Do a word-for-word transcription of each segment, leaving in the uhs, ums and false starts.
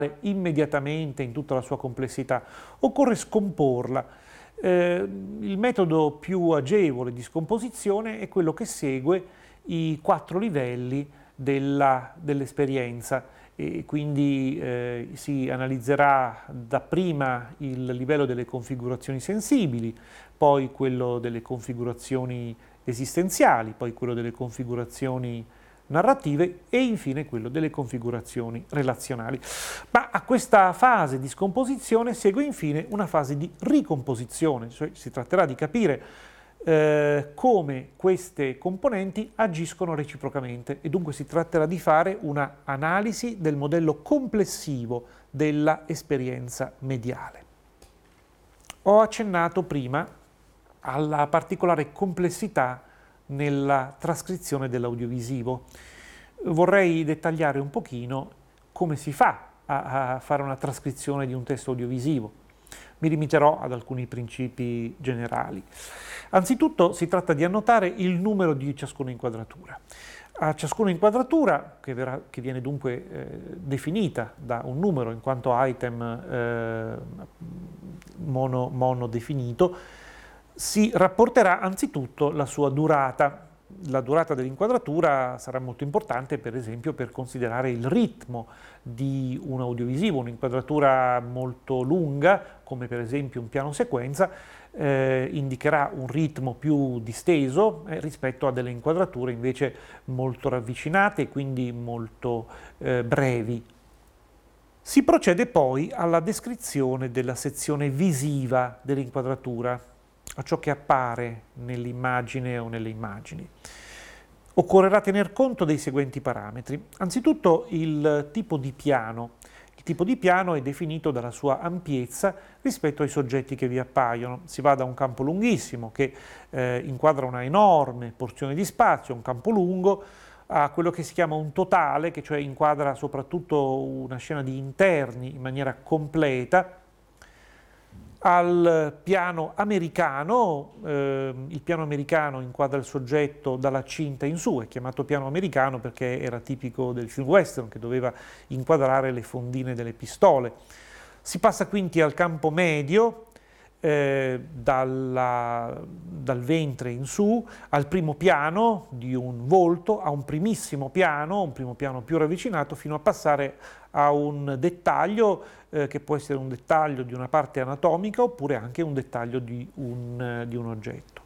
immediatamente in tutta la sua complessità, occorre scomporla. Eh, il metodo più agevole di scomposizione è quello che segue i quattro livelli della, dell'esperienza, e quindi eh, si analizzerà dapprima il livello delle configurazioni sensibili, poi quello delle configurazioni esistenziali, poi quello delle configurazioni narrative e infine quello delle configurazioni relazionali. Ma a questa fase di scomposizione segue infine una fase di ricomposizione, cioè si tratterà di capire eh, come queste componenti agiscono reciprocamente e dunque si tratterà di fare una analisi del modello complessivo della esperienza mediale. Ho accennato prima alla particolare complessità nella trascrizione dell'audiovisivo. Vorrei dettagliare un pochino come si fa a, a fare una trascrizione di un testo audiovisivo. Mi limiterò ad alcuni principi generali. Anzitutto si tratta di annotare il numero di ciascuna inquadratura. A ciascuna inquadratura, che, verrà, che viene dunque eh, definita da un numero in quanto item eh, mono, mono definito, si rapporterà anzitutto la sua durata. La durata dell'inquadratura sarà molto importante, per esempio, per considerare il ritmo di un audiovisivo. Un'inquadratura molto lunga, come per esempio un piano sequenza, eh, indicherà un ritmo più disteso eh, rispetto a delle inquadrature invece molto ravvicinate e quindi molto eh, brevi. Si procede poi alla descrizione della sezione visiva dell'inquadratura, a ciò che appare nell'immagine o nelle immagini. Occorrerà tener conto dei seguenti parametri. Anzitutto il tipo di piano. Il tipo di piano è definito dalla sua ampiezza rispetto ai soggetti che vi appaiono. Si va da un campo lunghissimo che eh, inquadra una enorme porzione di spazio, un campo lungo, a quello che si chiama un totale, che cioè inquadra soprattutto una scena di interni in maniera completa, al piano americano. Eh, il piano americano inquadra il soggetto dalla cinta in su, è chiamato piano americano perché era tipico del film western che doveva inquadrare le fondine delle pistole. Si passa quindi al campo medio, eh, dalla, dal ventre in su, al primo piano di un volto, a un primissimo piano, un primo piano più ravvicinato, fino a passare a un dettaglio eh, che può essere un dettaglio di una parte anatomica oppure anche un dettaglio di un, di un oggetto.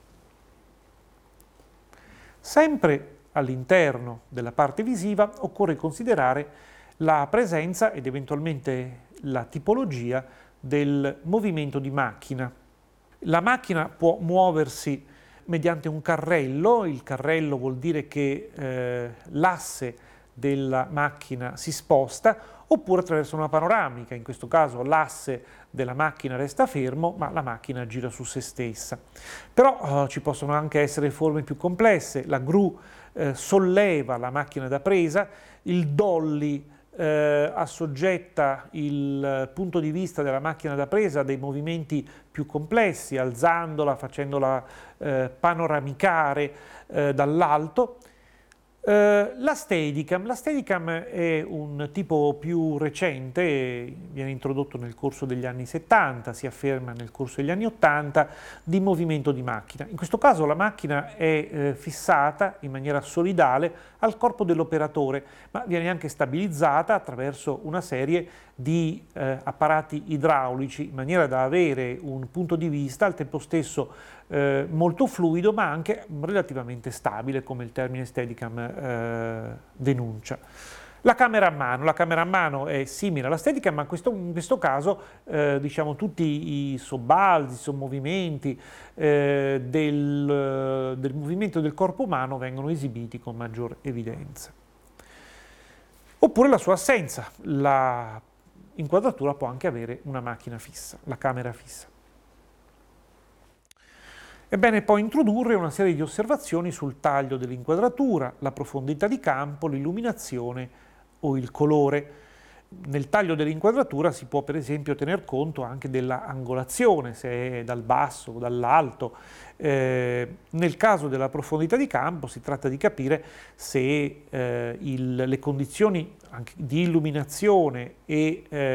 Sempre all'interno della parte visiva occorre considerare la presenza ed eventualmente la tipologia del movimento di macchina. La macchina può muoversi mediante un carrello. Il carrello vuol dire che eh, l'asse della macchina si sposta, oppure attraverso una panoramica. In questo caso l'asse della macchina resta fermo, ma la macchina gira su se stessa. Però eh, ci possono anche essere forme più complesse. La gru eh, solleva la macchina da presa, il dolly eh, assoggetta il punto di vista della macchina da presa a dei movimenti più complessi, alzandola, facendola eh, panoramicare eh, dall'alto. Uh, la Steadicam. La Steadicam è un tipo più recente, viene introdotto nel corso degli anni settanta, si afferma nel corso degli anni ottanta, di movimento di macchina. In questo caso la macchina è eh, fissata in maniera solidale al corpo dell'operatore, ma viene anche stabilizzata attraverso una serie di eh, apparati idraulici, in maniera da avere un punto di vista al tempo stesso eh, molto fluido, ma anche relativamente stabile, come il termine Steadicam eh, denuncia. La camera a mano. La camera a mano è simile alla Steadicam, ma in questo, in questo caso eh, diciamo, tutti i sobbalzi, i sommovimenti eh, del, del movimento del corpo umano vengono esibiti con maggior evidenza. Oppure la sua assenza. La inquadratura può anche avere una macchina fissa, la camera fissa. È bene poi introdurre una serie di osservazioni sul taglio dell'inquadratura, la profondità di campo, l'illuminazione o il colore. Nel taglio dell'inquadratura si può per esempio tener conto anche dell'angolazione, se è dal basso o dall'alto. Eh, nel caso della profondità di campo si tratta di capire se eh, il, le condizioni anche di illuminazione e eh,